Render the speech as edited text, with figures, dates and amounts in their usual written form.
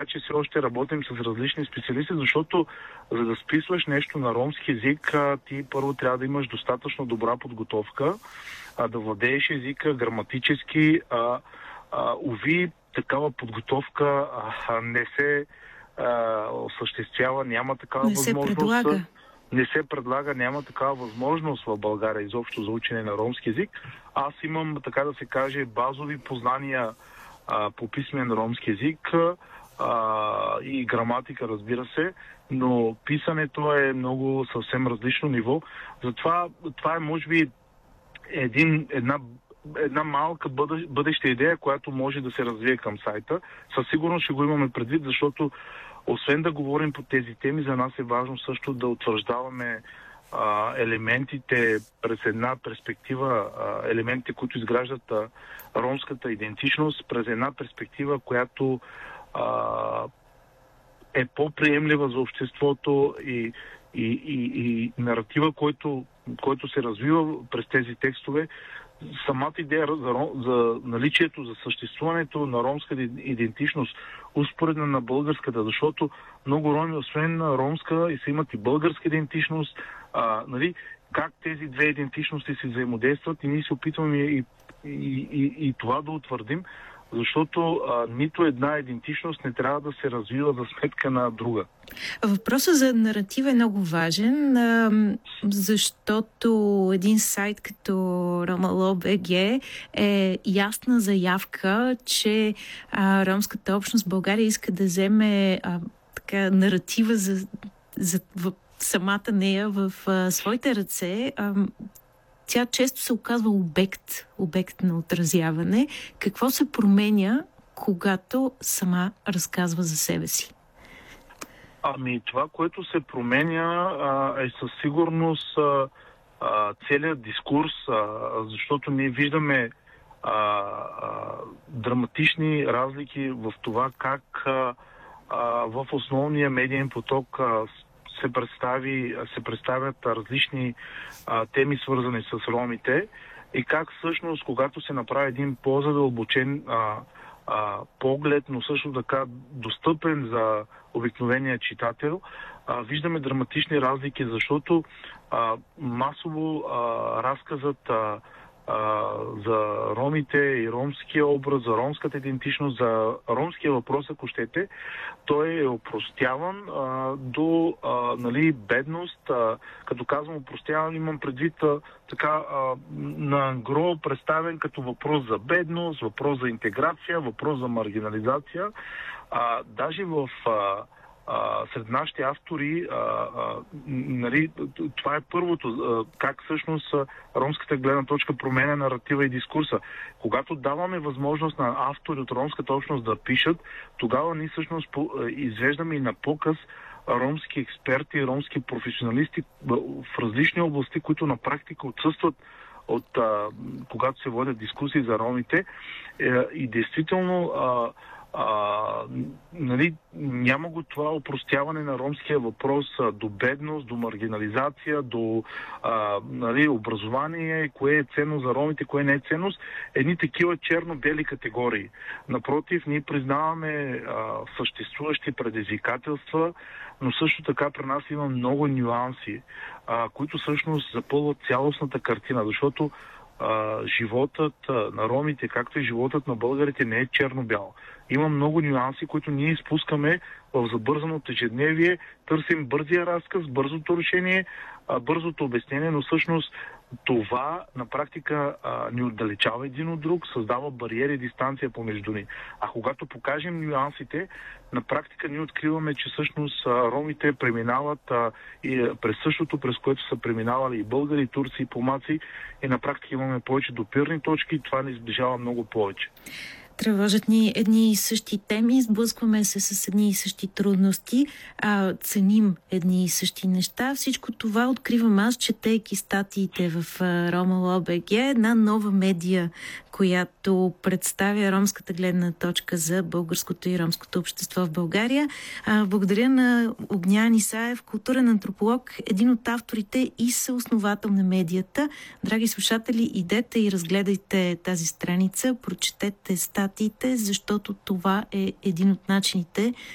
че все още работим с различни специалисти, защото за да списваш нещо на ромски език, ти първо трябва да имаш достатъчно добра подготовка, да владееш езика граматически. Уви, такава подготовка не се осъществява, няма такава възможност. Не се предлага, няма такава възможност в България изобщо за учене на ромски език. Аз имам, така да се каже, базови познания по писмен ромски език и граматика, разбира се, но писането е много съвсем различно ниво. Затова това е, може би, една малка бъдеща идея, която може да се развие към сайта. Със сигурност ще го имаме предвид, защото освен да говорим по тези теми, за нас е важно също да утвърждаваме елементите през една перспектива, елементите, които изграждат ромската идентичност, през една перспектива, която е по-приемлива за обществото и наратива, който се развива през тези текстове. Самата идея за наличието, за съществуването на ромска идентичност, успоредна на българската, защото много роми, освен на ромска, и са имат и българска идентичност, как тези две идентичности се взаимодействат и ние се опитваме и това да утвърдим, защото нито една идентичност не трябва да се развива за сметка на друга. Въпросът за наратива е много важен, защото един сайт като Roma.bg е ясна заявка, че ромската общност в България иска да вземе наратива за самата нея в своите ръце. Тя често се оказва обект на отразяване. Какво се променя, когато сама разказва за себе си? Това, което се променя, е със сигурност целият дискурс, защото ние виждаме драматични разлики в това как в основния медиен поток се представят различни теми, свързани с ромите, и как всъщност, когато се направи един по-задълбочен поглед, но също така достъпен за обикновения читател, виждаме драматични разлики, защото масово разказът за ромите и ромския образ, за ромската идентичност, за ромския въпрос, ако щете, той е опростяван до бедност. Като казвам опростяван, имам предвид на ангро представен като въпрос за бедност, въпрос за интеграция, въпрос за маргинализация. Даже в сред нашите автори, това е първото, как всъщност ромската гледна точка променя наратива и дискурса. Когато даваме възможност на автори от ромската общност да пишат, тогава ние всъщност извеждаме и на показ ромски експерти, ромски професионалисти в различни области, които на практика отсъстват когато се водят дискусии за ромите. И действително няма го това опростяване на ромския въпрос до бедност, до маргинализация, до образование, кое е ценно за ромите, кое не е ценност, едни такива черно-бели категории. Напротив, ние признаваме съществуващи предизвикателства, но също така при нас има много нюанси, които всъщност запълват цялостната картина, защото животът на ромите, както и животът на българите, не е черно-бял. Има много нюанси, които ние изпускаме в забързаното ежедневие, търсим бързия разказ, бързото решение, бързото обяснение, но всъщност това на практика ни отдалечава един от друг, създава бариери и дистанция помежду ни. А когато покажем нюансите, на практика ние откриваме, че всъщност ромите преминават и през същото, през което са преминавали и българи, и турци, и помаци, и на практика имаме повече допирни точки и това ни сближава много повече. Тревожат ни едни и същи теми, сблъскваме се с едни и същи трудности, ценим едни и същи неща. Всичко това откривам аз, четейки статиите в Roma.bg, една нова медия, която представя ромската гледна точка за българското и ромското общество в България. Благодаря на Огнян Исаев, културен антрополог, един от авторите и съосновател на медията. Драги слушатели, идете и разгледайте тази страница, прочетете статиите, защото това е един от начините